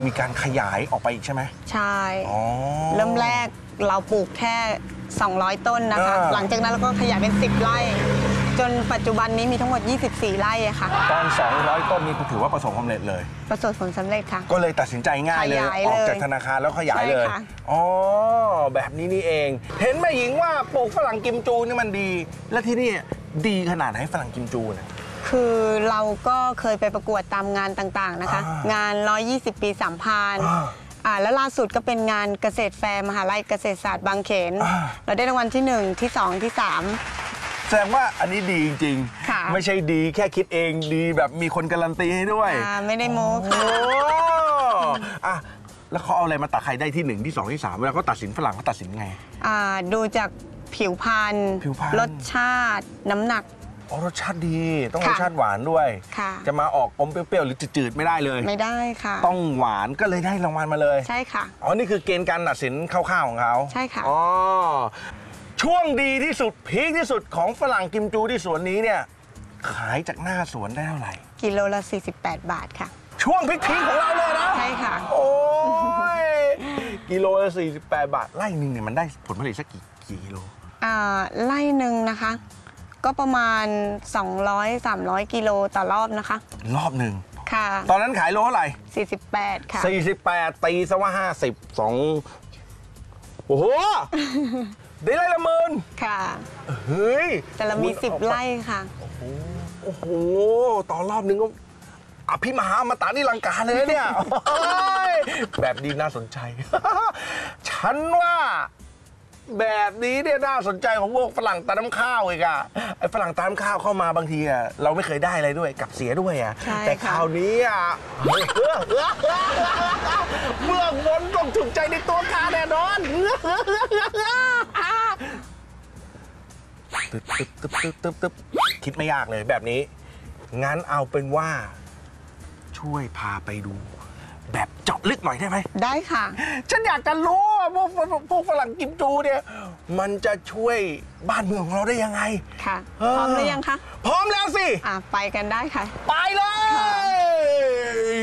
มีการขยายออกไปอีกใช่ไหมใช่เริ่มแรกเราปลูกแค่200 ต้นนะคะหลังจากนั้นเราก็ขยายเป็น10 ไร่จนปัจจุบันนี้มีทั้งหมด24 ไร่ค่ะตอน200 ต้นนี่ถือว่าประสบความสำเร็จเลยประสบผลสำเร็จค่ะก็เลยตัดสินใจง่ายเลยออกจากธนาคารแล้วขยายเลยอ๋อแบบนี้นี่เองเห็นแม่หญิงว่าปลูกฝรั่งกิมจูนี่มันดีและที่นี่ดีขนาดไหนฝรั่งกิมจูเนี่ยคือเราก็เคยไปประกวดตามงานต่างๆนะคะงาน120 ปีสามพานแล้วล่าสุดก็เป็นงานเกษตรแฟร์มหาลัยเกษตรศาสตร์บางเขนเราได้รางวัลที่1ที่2ที่3 แสดงว่าอันนี้ดีจริงๆไม่ใช่ดีแค่คิดเองดีแบบมีคนการันตีให้ด้วยไม่ได้โม้ค่ะแล้วเขาเอาอะไรมาตัดใครได้ที่1ที่2ที่3เวลาเขาตัดสินฝรั่งเขาตัดสินไงดูจากผิวพรรณรสชาติน้ำหนักรสชาติดีต้องรสชาติหวานด้วยจะมาออกอมเปรี้ยวๆหรือจืดๆไม่ได้เลยไม่ได้ค่ะต้องหวานก็เลยได้รางวัลมาเลยใช่ค่ะนี่คือเกณฑ์การตัดสินคร่าวๆของเขาใช่ค่ะช่วงดีที่สุดพีคที่สุดของฝรั่งกิมจูที่สวนนี้เนี่ยขายจากหน้าสวนได้เท่าไหร่กิโลละ48 บาทค่ะช่วงพีคของเราเลยนะใช่ค่ะโอ้ยกิโลละ48 บาทไร่หนึ่งเนี่ยมันได้ผลผลิตสักกี่กิโลไร่หนึ่งนะคะก็ประมาณ200-300 กิโลต่อรอบนะคะรอบหนึ่งค่ะตอนนั้นขายโลเท่าไหร่ 48ค่ะ 48ตีซะว่า52โอ้โหได้ไร่ละ10,000 ค่ะเฮ้ยแต่เรามี10 ไร่ค่ะโอ้โหตอนรอบนึงก็อภิมหาอมตะนี่ลังการเลยเนี่ยแบบนี้น่าสนใจฉันว่าแบบนี้เนี่ยน่าสนใจของพวกฝรั่งตาน้ำข้าวอีกไอ้ฝรั่งตาน้ำข้าวเข้ามาบางทีเราไม่เคยได้อะไรด้วยกลับเสียด้วยแต่คราวนี้เมื่อมนต้องถูกใจในตัวข้าแน่นอนตึ๊บคิดไม่ยากเลยแบบนี้งั้นเอาเป็นว่าช่วยพาไปดูแบบเจาะลึกหน่อยได้ไหมได้ค่ะฉันอยากจะรู้ว่าพวกฝรั่งกิมจูเนี่ยมันจะช่วยบ้านเมืองของเราได้ยังไงค่ะพร้อมหรือยังคะพร้อมแล้วสิไปกันได้ค่ะไปเลย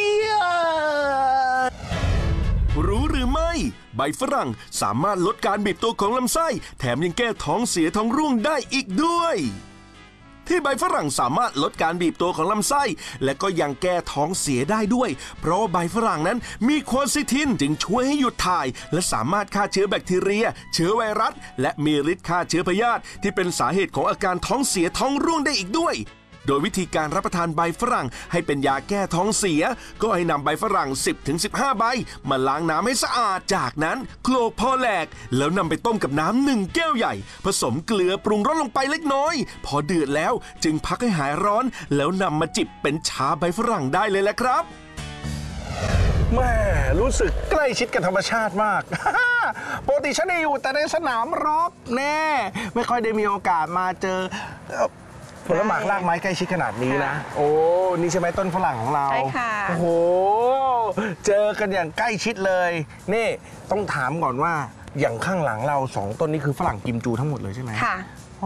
รู้หรือไม่ใบฝรั่งสามารถลดการบีบตัวของลำไส้แถมยังแก้ท้องเสียท้องร่วงได้อีกด้วยที่ใบฝรั่งสามารถลดการบีบตัวของลำไส้และก็ยังแก้ท้องเสียได้ด้วยเพราะใบฝรั่งนั้นมีโคซิทินจึงช่วยให้หยุดถ่ายและสามารถฆ่าเชื้อแบคทีเรียเชื้อไวรัสและมีฤทธิ์ฆ่าเชื้อพยาธิที่เป็นสาเหตุของอาการท้องเสียท้องร่วงได้อีกด้วยโดยวิธีการรับประทานใบฝรั่งให้เป็นยาแก้ท้องเสียก็ให้นำใบฝรั่ง 10-15 ใบมาล้างน้ำให้สะอาดจากนั้นโขลกพอแหลกแล้วนำไปต้มกับน้ำ1 แก้วใหญ่ผสมเกลือปรุงรสลงไปเล็กน้อยพอเดือดแล้วจึงพักให้หายร้อนแล้วนำมาจิบเป็นชาใบฝรั่งได้เลยแหละครับแม่รู้สึกใกล้ชิดกับธรรมชาติมากปกติฉันได้อยู่แต่ในสนามรบแน่ไม่ค่อยได้มีโอกาสมาเจอผลหมากรากไม้ใกล้ชิดขนาดนี้นะโอ้นี่ใช่ไหมต้นฝรั่งของเราใช่ค่ะโอ้โหเจอกันอย่างใกล้ชิดเลยนี่ต้องถามก่อนว่าอย่างข้างหลังเรา2 ต้นนี้คือฝรั่งกิมจูทั้งหมดเลยใช่ไหมค่ะ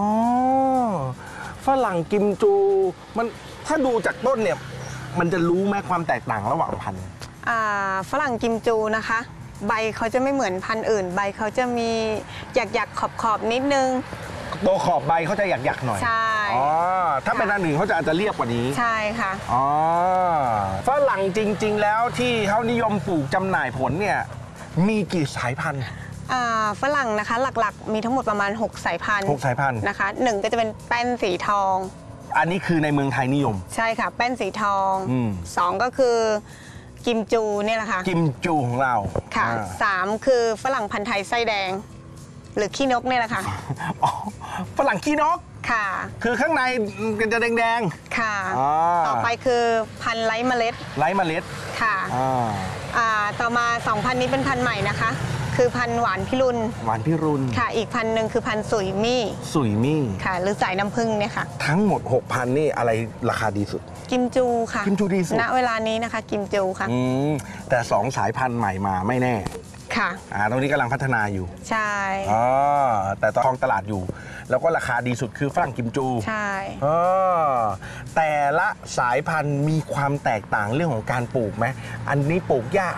ฝรั่งกิมจูมันถ้าดูจากต้นเนี่ยมันจะรู้ไหมความแตกต่างระหว่างพันธุ์ฝรั่งกิมจูนะคะใบเขาจะไม่เหมือนพันธุ์อื่นใบเขาจะมีหยักขอบนิดนึงตัวขอบใบเขาจะหยักหน่อยใช่ถ้าเป็นอันอื่นเขาจะอาจจะเรียบกว่านี้ใช่ค่ะฝรั่งจริงๆแล้วที่เขานิยมปลูกจำหน่ายผลเนี่ยมีกี่สายพันธุ์ฝรั่งนะคะหลักๆมีทั้งหมดประมาณ6 สายพันธุ์ 6 สายพันธุ์นะคะ1ก็จะเป็นแป้นสีทองอันนี้คือในเมืองไทยนิยมใช่ค่ะแป้นสีทอง2ก็คือกิมจูเนี่ยแหละค่ะกิมจูของเราค่ะ3คือฝรั่งพันธุ์ไทยไส้แดงหรือขี้นกเนี่ยแหละค่ะฝรั่งขี้นกค่ะคือข้างในมันจะแดงๆค่ะต่อไปคือพันธุ์ไร้เมล็ดค่ะต่อมา2 พันธุ์นี้เป็นพันธุ์ใหม่นะคะคือพันธุ์หวานพิรุณค่ะอีกพันธุ์หนึ่งคือพันธุ์สุยมี่ค่ะหรือสายน้ำผึ้งเนี่ยค่ะทั้งหมด6,000นี่อะไรราคาดีสุดกิมจูค่ะกิมจูดีสุดณเวลานี้นะคะกิมจูค่ะแต่2 สายพันธุ์ใหม่มาไม่แน่ค่ะตรงนี้กำลังพัฒนาอยู่ใช่แต่ครองตลาดอยู่แล้วก็ราคาดีสุดคือฝรั่งกิมจูใช่แต่ละสายพันธุ์มีความแตกต่างเรื่องของการปลูกไหมอันนี้ปลูกยาก